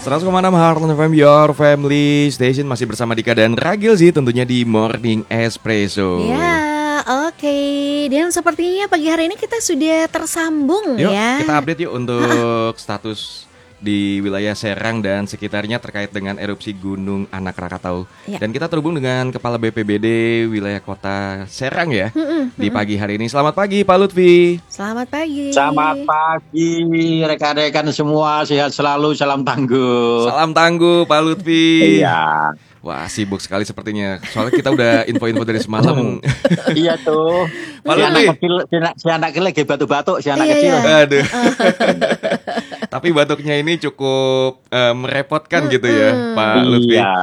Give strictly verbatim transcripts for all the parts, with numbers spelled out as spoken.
seratus koma enam Heartland F M, your family station. Masih bersama Dika dan Ragil sih tentunya di Morning Espresso. Ya, oke. Okay. Dan sepertinya pagi hari ini kita sudah tersambung. Yuk, ya. kita update yuk untuk status di wilayah Serang dan sekitarnya terkait dengan erupsi Gunung Anak Rakatau. Ya. Dan kita terhubung dengan Kepala B P B D wilayah Kota Serang ya, mm-mm, di pagi hari ini. Selamat pagi Pak Lutfi. Selamat pagi. Selamat pagi rekan-rekan semua, sehat selalu, salam tangguh. Salam tangguh Pak Lutfi. Iya. Wah, sibuk sekali sepertinya. Soalnya kita udah info-info dari semalam. Iya tuh. Pak si Lutfi. anak kecil, si anak, si anak kecil lagi batuk-batuk, si anak iya, kecil. Iya. Aduh. Tapi batuknya ini cukup uh, merepotkan gitu ya, Pak Lutfi. Iya,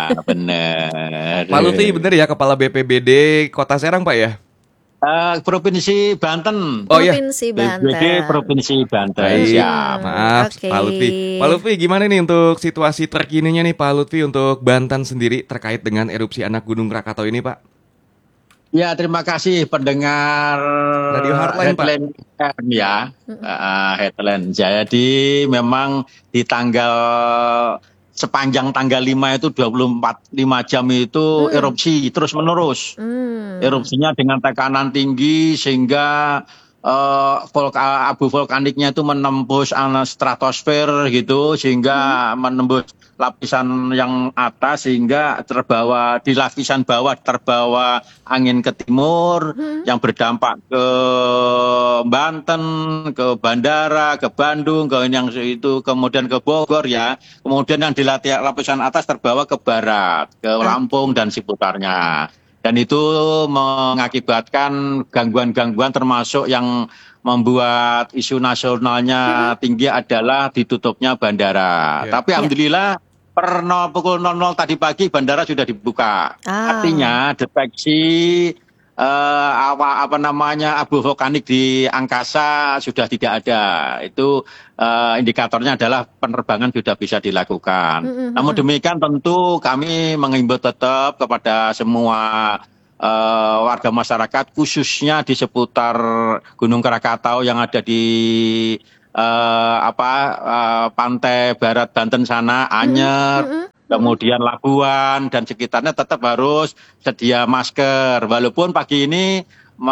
benar. Pak Lutfi bener ya, Kepala B P B D Kota Serang Pak ya? Uh, Provinsi Banten. Oh iya, Provinsi Banten. B P B D Provinsi Banten. Baik. Siap. Maaf, Oke. Pak Lutfi. Pak Lutfi, gimana nih untuk situasi terkininya nih Pak Lutfi untuk Banten sendiri terkait dengan erupsi anak Gunung Krakatau ini Pak? Ya, terima kasih pendengar Radio Heartline, Headline Pak. Ya, uh, Headline. Jadi memang di tanggal sepanjang tanggal lima itu dua puluh empat lima jam itu hmm. erupsi terus menerus. Hmm. Erupsinya dengan tekanan tinggi sehingga uh, volka, abu vulkaniknya itu menembus stratosfer gitu sehingga hmm. menembus lapisan yang atas sehingga terbawa di lapisan bawah terbawa angin ke timur hmm. yang berdampak ke Banten, ke bandara, ke Bandung, ke yang itu kemudian ke Bogor ya. Kemudian yang di lapisan atas terbawa ke barat, ke Lampung dan seputarnya. Dan itu mengakibatkan gangguan-gangguan termasuk yang membuat isu nasionalnya tinggi adalah ditutupnya bandara. Ya. Tapi alhamdulillah per nol, pukul nol nol tadi pagi bandara sudah dibuka. Ah. Artinya deteksi eh, apa, apa namanya abu vulkanik di angkasa sudah tidak ada. Itu eh, indikatornya adalah penerbangan sudah bisa dilakukan. Mm-hmm. Namun demikian tentu kami mengimbau tetap kepada semua Uh, warga masyarakat khususnya di seputar Gunung Krakatau yang ada di uh, apa uh, pantai barat Banten sana, Anyer, mm-hmm. kemudian Labuan dan sekitarnya tetap harus sedia masker. Walaupun pagi ini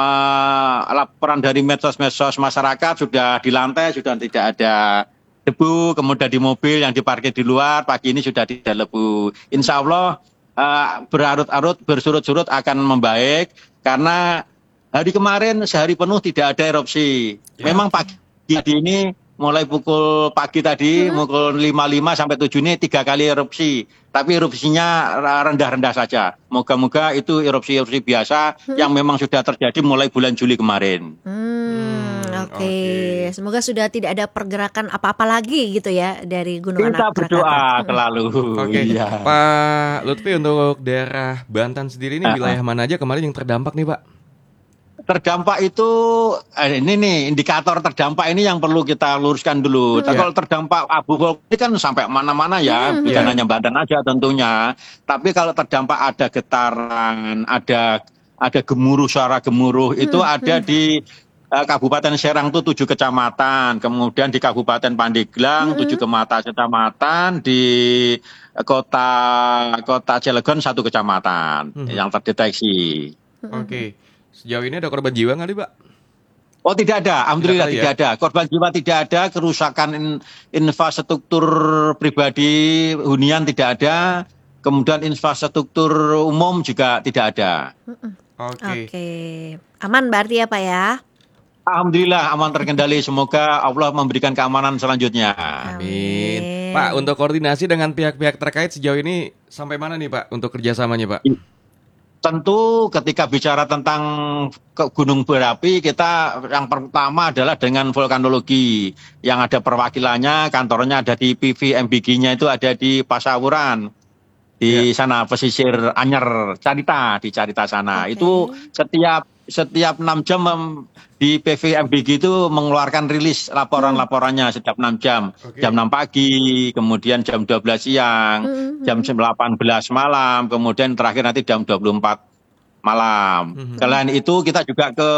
ma- laporan dari medsos-medsos masyarakat sudah di lantai sudah tidak ada debu, kemudian di mobil yang diparkir di luar pagi ini sudah tidak debu. Insya Allah Uh, berarut-arut, bersurut-surut akan membaik karena hari kemarin sehari penuh tidak ada erupsi. Ya. Memang pagi tadi ini mulai pukul pagi tadi hmm. pukul lima puluh lima sampai tujuh ini tiga kali erupsi. Tapi erupsinya rendah-rendah saja. Moga-moga itu erupsi-erupsi biasa hmm. yang memang sudah terjadi mulai bulan Juli kemarin. Hmm, Oke, okay. okay. Semoga sudah tidak ada pergerakan apa-apa lagi gitu ya dari Gunung Anak Krakatau. Kita berdoa selalu. Oke, okay. iya. Pak Lutfi untuk daerah Banten sendiri ini uh-huh. wilayah mana aja kemarin yang terdampak nih Pak? Terdampak itu eh, ini nih indikator terdampak ini yang perlu kita luruskan dulu. Hmm. Kalau terdampak abu vulkanik kan sampai mana-mana ya, hmm. bukan yeah. hanya Banten aja tentunya. Tapi kalau terdampak ada getaran, ada ada gemuruh suara gemuruh hmm. itu ada hmm. di uh, Kabupaten Serang itu tujuh kecamatan, kemudian di Kabupaten Pandeglang tujuh hmm. kecamatan, di kota kota Cilegon satu kecamatan hmm. yang terdeteksi. Oke. Okay. Sejauh ini ada korban jiwa nggak nih Pak? Oh tidak ada, alhamdulillah tidak, tidak ya? ada. Korban jiwa tidak ada, kerusakan in, infrastruktur pribadi hunian tidak ada, kemudian infrastruktur umum juga tidak ada. Oke. Okay. Okay. Aman berarti ya Pak ya? Alhamdulillah aman terkendali, semoga Allah memberikan keamanan selanjutnya. Amin. Pak, untuk koordinasi dengan pihak-pihak terkait sejauh ini sampai mana nih Pak untuk kerjasamanya Pak? Tentu ketika bicara tentang gunung berapi, kita yang pertama adalah dengan vulkanologi. Yang ada perwakilannya, kantornya ada di P V M B G-nya itu ada di Pasawuran. Di ya. sana pesisir Anyer, Carita, di Carita sana. Okay. Itu setiap setiap enam jam di P V M B G itu mengeluarkan rilis laporan-laporannya setiap enam jam. Okay. Jam enam pagi, kemudian jam dua belas siang, mm-hmm. jam delapan belas malam, kemudian terakhir nanti jam dua puluh empat malam. Mm-hmm. Selain itu kita juga ke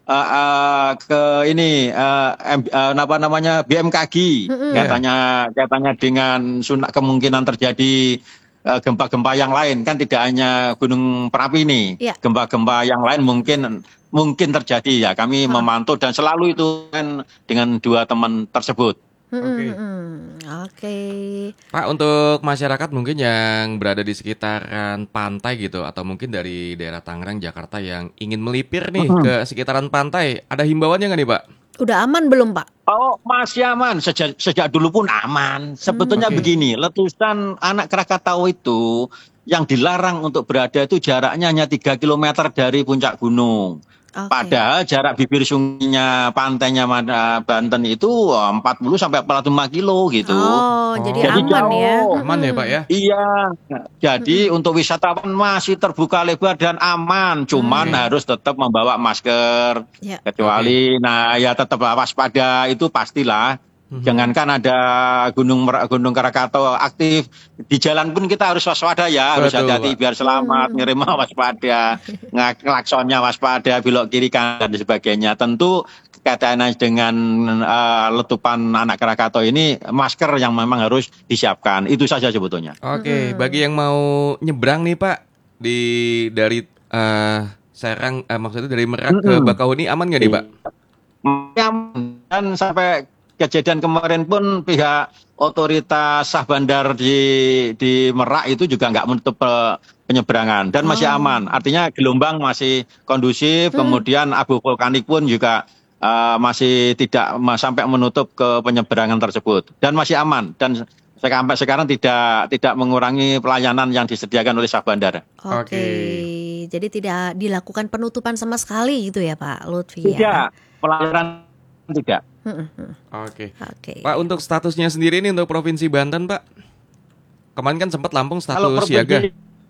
uh, uh, ke ini uh, uh, apa namanya B M K G mm-hmm. katanya katanya dengan sunak kemungkinan terjadi uh, gempa-gempa yang lain, kan tidak hanya gunung berapi ini, yeah. gempa-gempa yang lain mungkin mungkin terjadi ya. Kami huh. memantau dan selalu itu kan dengan dua teman tersebut. Oke. Okay. Okay. Pak, untuk masyarakat mungkin yang berada di sekitaran pantai gitu, atau mungkin dari daerah Tangerang, Jakarta yang ingin melipir nih uh-huh. ke sekitaran pantai, ada himbauannya nggak nih Pak? Udah aman belum Pak? Oh, masih aman. Sejak, sejak dulu pun aman. Sebetulnya hmm, okay. begini, letusan Anak Krakatau itu yang dilarang untuk berada itu jaraknya hanya tiga kilometer dari puncak gunung. Okay. Padahal jarak bibir sungainya pantainya Banten itu empat puluh sampai empat puluh lima kilo gitu. Oh, oh. jadi, jadi aman jauh. ya. Aman ya, Pak ya? Iya. Jadi hmm. untuk wisatawan masih terbuka lebar dan aman, cuman hmm. harus tetap membawa masker. Ya. Kecuali okay. nah ya tetaplah waspada, itu pastilah. Hmm. Jangankan ada gunung gunung Krakatau aktif, di jalan pun kita harus waspada ya, harus hati-hati biar selamat, ngirim hmm. waspada, klaksonnya waspada, belok kiri kanan dan sebagainya. Tentu kaitannya dengan uh, letupan Anak Krakatau ini, masker yang memang harus disiapkan. Itu saja sebetulnya. Oke, okay. hmm. bagi yang mau nyebrang nih Pak di dari uh, Serang, uh, maksudnya dari Merak hmm. ke Bakauheni, aman nggak nih Pak? Aman. Dan sampai kejadian kemarin pun pihak otoritas sah bandar di di Merak itu juga nggak menutup penyeberangan dan masih oh. aman. Artinya gelombang masih kondusif, hmm. kemudian abu vulkanik pun juga uh, masih tidak sampai menutup ke penyeberangan tersebut dan masih aman dan sampai sekarang tidak tidak mengurangi pelayanan yang disediakan oleh sah bandar. Oke, okay. Jadi tidak dilakukan penutupan sama sekali gitu ya Pak Lutfi? Tidak, ya? Pelayanan tidak. Oke. Okay. Okay. Pak, untuk statusnya sendiri ini untuk Provinsi Banten, Pak. Kemarin kan sempat Lampung status siaga.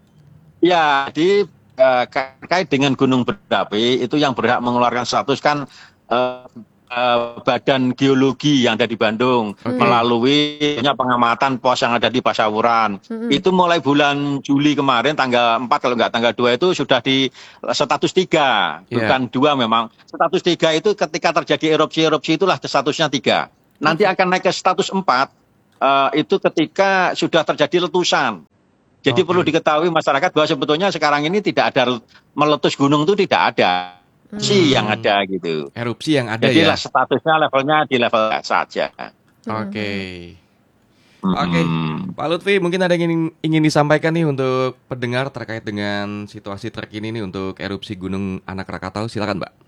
Ya, di uh, terkait dengan gunung berapi itu yang berhak mengeluarkan status kan uh, uh, Badan Geologi yang ada di Bandung okay. melalui pengamatan pos yang ada di Pasawuran. Mm-hmm. Itu mulai bulan Juli kemarin tanggal empat kalau nggak tanggal dua itu sudah di status tiga, yeah. bukan dua memang. Status tiga itu ketika terjadi erupsi-erupsi itulah statusnya tiga. Nanti akan naik ke status empat, uh, itu ketika sudah terjadi letusan. Jadi okay. perlu diketahui masyarakat bahwa sebetulnya sekarang ini tidak ada meletus gunung, itu tidak ada. Erupsi hmm. yang ada gitu. Erupsi yang ada. Jadi ya. Jadi statusnya levelnya di level saja. Oke. Okay. Hmm. Oke, okay. Pak Lutfi, mungkin ada yang ingin, ingin disampaikan nih untuk pendengar terkait dengan situasi terkini nih untuk erupsi Gunung Anak Krakatau. Silakan, Pak.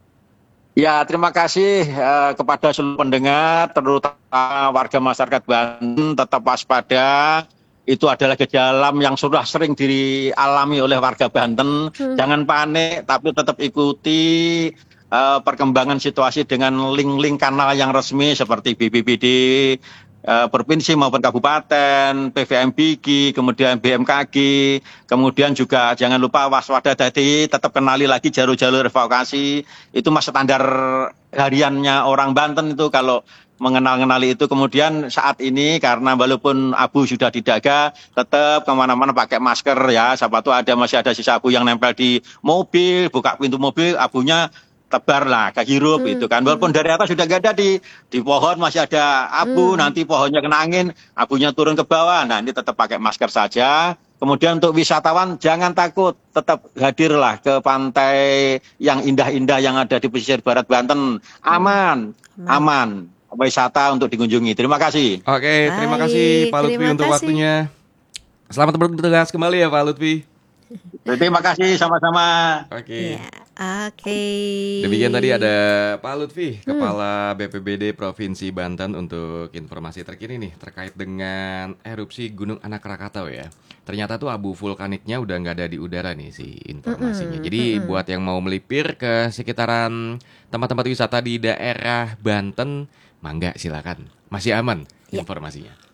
Ya, terima kasih uh, kepada seluruh pendengar, terutama warga masyarakat Banten, tetap waspada. Itu adalah gejala yang sudah sering dialami oleh warga Banten. Hmm. Jangan panik, tapi tetap ikuti uh, perkembangan situasi dengan link-link kanal yang resmi seperti B P B D uh, provinsi maupun kabupaten, P V M B G, kemudian B M K G, kemudian juga jangan lupa waspada tadi, tetap kenali lagi jalur-jalur evakuasi. Itu mas standar hariannya orang Banten itu kalau mengenal-kenali itu. Kemudian saat ini karena walaupun abu sudah didaga, tetap kemana-mana pakai masker ya. Siapa tahu ada masih ada sisa abu yang nempel di mobil, buka pintu mobil, abunya tebar lah, kehirup hmm. itu kan. Walaupun dari atas sudah gak ada di di pohon masih ada abu, hmm. nanti pohonnya kena angin, abunya turun ke bawah. Nah ini tetap pakai masker saja. Kemudian untuk wisatawan jangan takut, tetap hadirlah ke pantai yang indah-indah yang ada di pesisir barat Banten. Aman, hmm. aman. Wisata untuk dikunjungi. Terima kasih. Oke, terima Baik, kasih Pak Lutfi untuk kasih. waktunya. Selamat bertugas kembali ya Pak Lutfi. Terima kasih sama-sama. Oke. Ya, oke. Demikian tadi ada Pak Lutfi, hmm. Kepala B P B D Provinsi Banten untuk informasi terkini nih terkait dengan erupsi Gunung Anak Krakatau ya. Ternyata tuh abu vulkaniknya udah nggak ada di udara nih si informasinya. Mm-hmm. Jadi mm-hmm. buat yang mau melipir ke sekitaran tempat-tempat wisata di daerah Banten, mangga silakan, masih aman ya. informasinya.